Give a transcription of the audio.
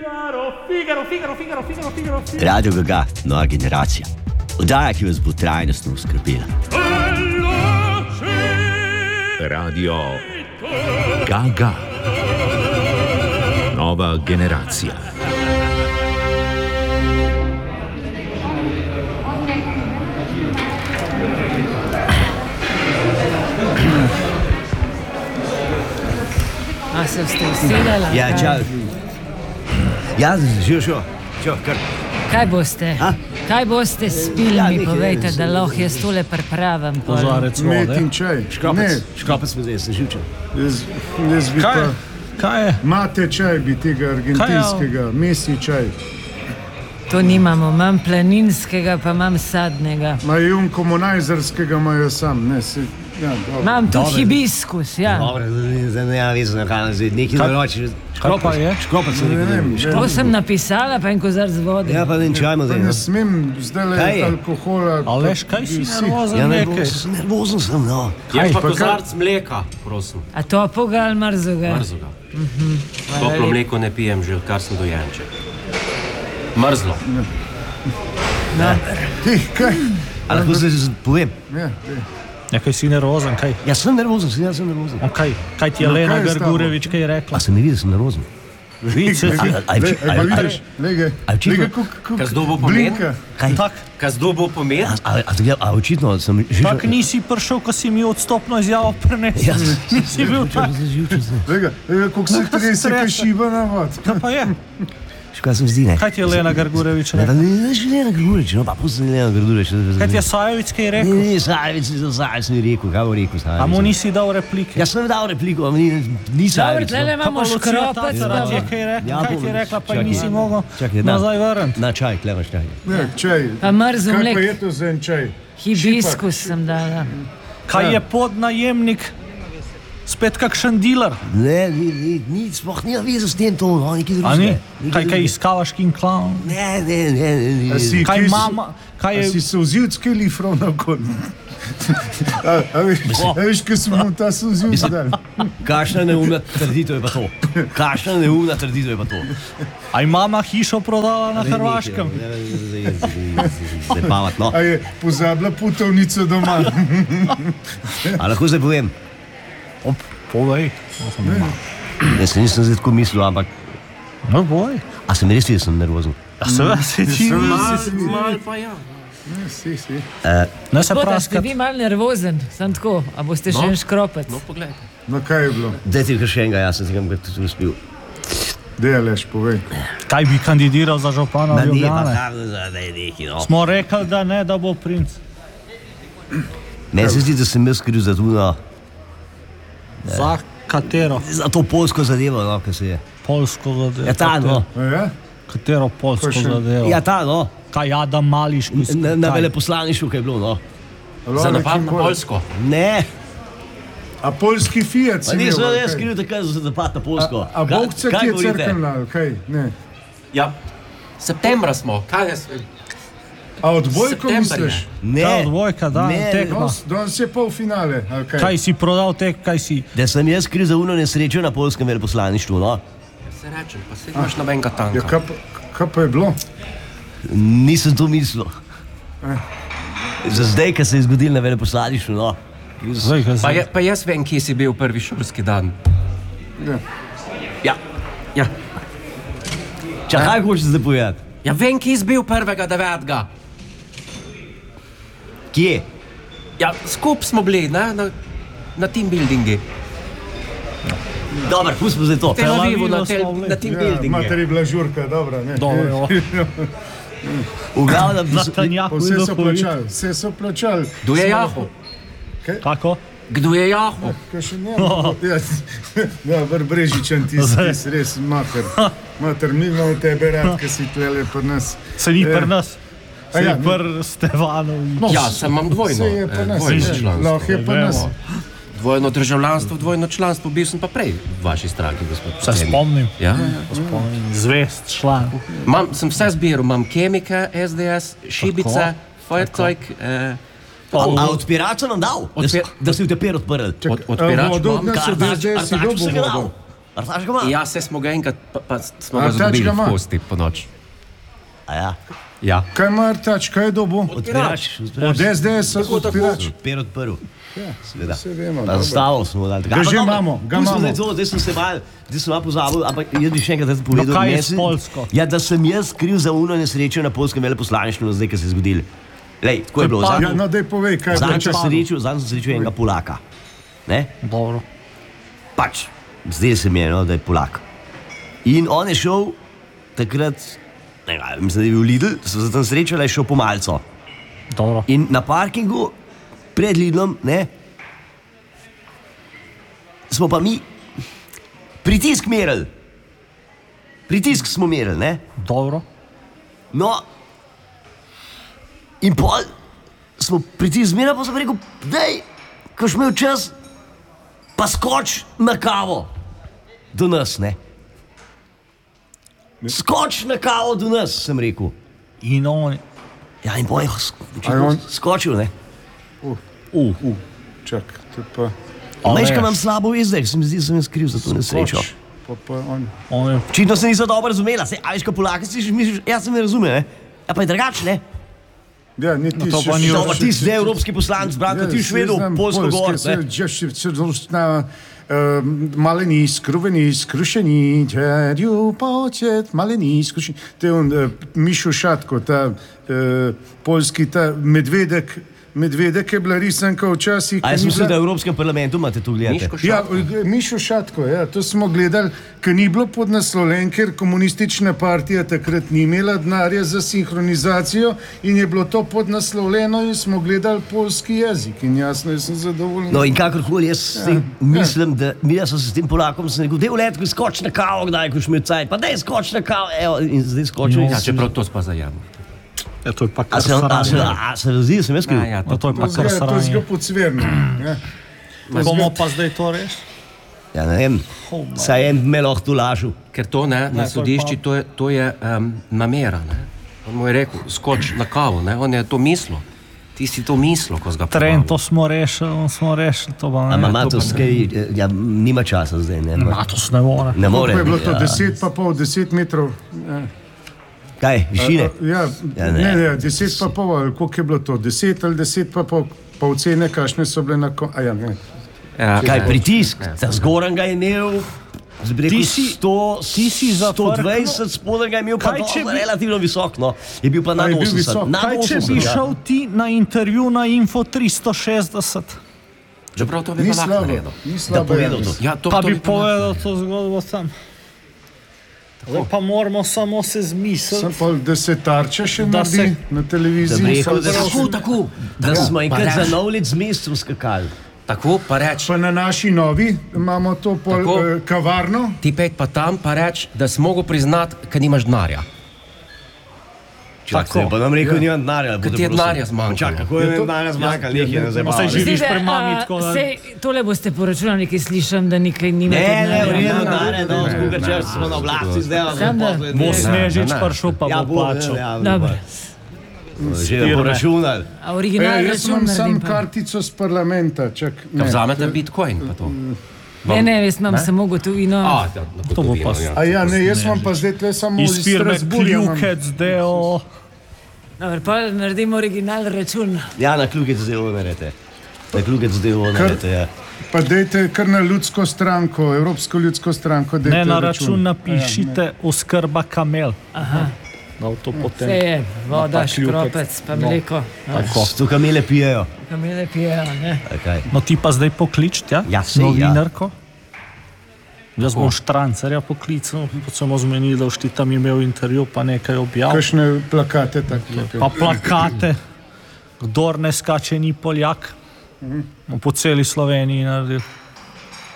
Radio Gaga, nova generacija. Oddaja, ki vas bo trajnostno oskrbela. Radio Gaga. Nova generacija. A se ste usedali? Ja, čau. Ja, šel, kar. Kaj boste? A? Kaj boste spili, Ja, mi nekaj, povejte, da lahko jaz tole pripravim. Kozarec vode. Med in čaj. Škropec me zdaj, sem živčen. Jaz bi pa... Kaj je? Mate čaj bi tega argentinskega, mesi čaj. To nimamo, imam planinskega, pa imam sadnega. Majo komunajzerskega, imajo sam, ne se... Ja, dobro. Imam tu Dobro. hibiskus, ja. Dobro, zdaj ne ja vezno, kaj zdaj, nekaj naroči. Kaj pa je? Škropec se nekaj ne. To sem napisala, pa en kozarc vode. Ja, pa ne čajmo Pa zdaj. ne smem zdaj Kaj je? alkohola... Aleš, kaj si nervozen Ja, nekaj? nervozen sem, no. Jaz pa pa kozarc mleka, prosim. A topoga ali mrzoga? Mrzoga. Toplo mleko ne pijem že, odkar sem dojenček. Mrzlo. Ti, kaj? Ali lahko zdaj povem? Ja, Nekaj si nervozen, kaj? Ja, sem nervozen, ja, sem nervozen. Kaj ti je Lena kaj je s tabo? Grgurevič kaj rekla? A se mi vidi, da sem nervozen? Vice, vidiš, lege, Kazdo bo pomen? blinka. tak, Kazdo bo pomen? A očitno sem že... tak nisi prišel, ko si mi odstopno izjavo prinesel. Ja, Nisi bil tak. Lege, koliko se trese, kaj šiba na vod. Kaj pa je? Kaj se mi zdi, ne? Kaj ti je Lena Grgurevič Ne, rekla? pa ne že Lena Grgurevič, no pa pustim Lena Grgurevič. Kaj ti je Sajovic kaj rekel? Ne, Sajovic mi rekel, kaj bo rekel Sajovic. A mu nisi dal replike? Ja, sem dal repliko, a ni Dobro, Sajovic. tlele imamo škropec, Ja, Ti je pa kaj rekla? Ja, Kaj ti je bom- rekla, pa čakaj. nisi mogel Čakaj, da. nazaj vrniti? Na čaj, klemaš čaj. Ne, čaj. Pa mrzel Kaj mlek. pa je to za en čaj? hibiskus sem dala. Kaj je podnajemnik? Spet kakšen dealer? Ne, ni, sploh ni veze s tem to, no, nekaj A ni? drugega. Kaj je iskavaškin klaun? Ne. A si Kaj kje mama, kaj A si je... solzivski lifrov na okoli? A veš, kaj smo mu ta solzivc dali? Kašna neumna trditev je pa to. Kašna neumna trditev je pa to. A je mama hišo prodala na Hrvaškem? Zdaj pamet, no. A je pozabila putovnico doma? A lahko zdaj povem? Povej. Jaz se nisem zdaj tako mislil, ampak... No, boj. A se mi res vidi, da sem nervozen? Ja, seveda se ti Mal pa ja. Si. Ne se Boda, ste praskati. vi mal nervozen, sem tako, a boste še en škropec? No, poglej. No, kaj je bilo? Daj ti še enega, jaz sem ga tudi uspel. Dej, Aleš, povej. Kaj bi kandidiral za župana Ma ne, pa Ljubljane? da je neki, no. Smo rekli, da ne, da bo princ. Meni se zdi, da sem jaz kriv za to, no, Za katero? za to polsko zadevo, no, kaj se je. Polsko zadevo. Ja, ta, no. A ja? Katero polsko Kaj še? zadevo? Ja, ta, no. Kaj Adam Mališ? Na veleposlaništvu, kaj je bilo, no. Za napad na Poljsko. Ne, A poljski Fiat pa si nisem imel? jaz kaj? kriv takrat za napad na Polsko. A Bogca Kaj ti je govorite? crkvena, kaj? Ne. Ja, septembra smo. Kaj je? A odbojko September misliš? Ne, Kaj odbojka, da, ne, tekma. Danes je polfinale, ali kaj? Kaj si prodal tek, kaj si? da sem jaz kriv za uno nesrečo na polskem veleposlaništvu, no. Se rečem, pa se imaš nobenega Ja, tanka. kaj pa je bilo? Nisem to mislil. Za zdaj, ko se je zgodil na veleposlaništvu, no. Zdaj, kaj si? Pa jaz vem, kje si bil prvi šolski dan. Ja. Ja. Kaj hočeš zdaj povedati? Ja, vem, kje si bil 1.9. Kje? Ja, skup smo bili, ne? Na team buildingi. Dobar, pustimo zdaj to. Tel Avivu, Avivu smo bili. na team Ja, buildingi. mater je bila žurka, dobra, ne? Dobro. V glavnem, Na Tanjaku Vse in so Duhovit. plačali, vse so plačali. Kdo je jahu? Kako? Kdo je jahu? Kaj še ne? Ja, Brežičan, ti si res mater. Mater, mi imamo tebe rad, ki si tlele pri nas. Se ni pri nas. Se A ja, je pri Stevanovi. Ja, sem imam dvojno. Se je pri nas, dvojno ja. članstvo. Lahko je pri nas. Dvojno državljanstvo, dvojno članstvo, bil sem pa prej v vaši stranki, gospod. Se spomnim. Ja. Zvest član. Sem vse zbiral, imam kemike, SDS, šibice, Feuerzeug, a odpirača nam dal? Odpir- Da si v teper odprl. odpirač vodo imam. odnes- Artač si ga dal? Artač ga ima? Ja, se smo ga enkrat, pa smo ga Artač zabili ga v ima. kosti po noč. A ja. Ja. Kaj ima Artač, kaj je dobo? Odpirač. Od SDS odpirač. Odprl. Seveda. Se vemo. Pa zastavo smo dali. Ga že imamo, ga imamo. Zdaj sem se mal pozabil, ampak jaz bi še enkrat povedal. kaj je meni s Poljsko? Ja, da sem jaz kriv za uno nesrečo na polskem veleposlaništvu, zdaj, kaj se je zgodilo. Lej, tako je bilo. Ja, no, daj povej, kaj je bilo. Zadnjič sem srečal enega Polaka. Ne? Dobro. Pač, zdaj se mi je, no, da je Polak. In on je šel takrat, ne vem, mislim, da je bil Lidl, da so se tam srečali, je šel po malco. Dobro. In na parkingu pred Lidlom, ne, smo pa mi pritisk merili. Pritisk smo merili, ne. Dobro. No, in pol smo pritisk merili, pa sem rekel, dej, ko še imel čas, pa skoč na kavo do nas, ne. Skoč na kavo do nas, sem rekel. In on, Ja, in pol je skočil, ne. Čak, to je pa... Mečka imam slabo vest, zdaj, se mi zdi, da sem jaz kriv za to nesrečo. Pa on... on je, Očitno se niso dobro razumela, a veš, ko Polaka si misliš, jaz se ne razumem, ne? Ja, pa je drugače, ne? Ja, ni ti to pa ni No, pa ti si zdaj evropski poslanec, Branko, ti švedov, Polsko gor, ne? Maleni, skruveni, skrušeni, čerju počet, maleni, skrušeni. To je on, Mišo Šatko, ta polski, ta medvedek je bila risanka včasih. A jaz mislim, da v Evropskem parlamentu imate to gledate. Ja, Mišo Šatko, ja, to smo gledali, ker ni bilo podnaslovljen, ker komunistična partija takrat ni imela denarja za sinhronizacijo in je bilo to podnaslovljeno in smo gledali polski jezik in jasno, jaz sem zadovoljen. No in kakorkoli, jaz mislim, da mi so se s tem Polakom se rekel, dej v letku skoč na kavo, kdaj, ko šmi cajt, pa dej skoč na kavo, evo, in zdaj skočil. Ja, čeprav to spa zajemo. ja, to je pa A kar se sranje. razdi, da sem jaz kriv? Ja, To je pa kar To je sranje. zgo podcverno. Ja. Bomo pa zdaj to reš? Ja, ne vem, saj en me lahko tu lažu. Ker to ne, na sodišči to je namera. Ne? On mu je rekel, skoč na kavo, ne? On je to mislil. Ti si to mislil, ko si ga Trento smo rešili, to pa Ama ne. Matos, kaj, ja, nima časa zdaj, ne? Matos ne more. Ne more. Koliko je bilo to? ja. 10 pa pol, 10 metrov. Kaj, višine? Ja, Ja, ne, ne. 10 pa pol, ali koliko je bilo to? 10 ali 10 pa pol, pa ocene, kakšne so bile na koncu. Ja, ne. Ja, Kaj, pritisk? Ta zgoran ga je imel, zdaj bi rekel, Ti si za 120, spodaj ga je imel pa Kaj, če bi- relativno visok, no. Je bil pa nad je bil 80. visok? Nad Kaj, če 80, bi ja. šel ti na intervju na Info 360, čeprav to bi Ni pa lahko slabo, naredil. ni Da slabo. povedal to. Ja, to pa bi bi pa lahko povedal to zgodbo sam. Zdaj pa moramo samo se zmisliti. Sem pa, da se tarča še Da naredi se- na Da televiziji. bi rekel, da Samo- Tako, Da smo enkrat Pa za reč. nov let z mestom skakali. tako, pa reč, Pa na naši novi imamo to pol, Tako. kavarno. ti pet pa tam, pa reč, da si mogel priznati, ker nimaš denarja. Čakaj, pa nam rekel, nimam denarja. Ker ti je denarja zmanjkalo. Čakaj, kako je denarja zmanjkalo, nekaj ne Saj zabavno. živiš pri mami, tako da... Sej, tole boste poročali, nekaj slišim, da nekaj nimate. Ne, ne, v denarja. redu, denarja, no, skupaj če smo na oblasti zdaj. Samo da- Bo Snežič ne. prišel, pa Ja, bo bo, plačal. ja, Dobro. že je poračunal. A original Jaz račun imam naredim sam pa. kartico z parlamenta. Čak, Da vzamete bitcoin pa to. Ne, ne, jaz imam samo gotovino. A, da, To bo pa A ja, ne, jaz imam pa zdaj tle samo Iz firme Strasbourga imam. Kljukec, deo... Dobro, pa naredim original račun. Ja, na kljukic zdaj ovo naredite. Na kljukic zdaj ovo naredite, ja. Pa dejte kar na ljudsko stranko, Evropsko ljudsko stranko. Ne, na račun napišite oskrba kamel. Aha, Da to vse potem... je, voda, pa kljukec. škropec, pa mleko. Tako. To kamele pijejo. Kamele pijejo, ne? Okay. No ti pa zdaj pokličti, ja? Ja, sej, ja. Novinarko. Jaz bom Štrancarja poklical, pa smo zmenili, da boš ti tam imel intervju, pa nekaj objavil. Kakšne plakate tako. Pa plakate, kdor ne skače ni Poljak. Po celi Sloveniji naredil.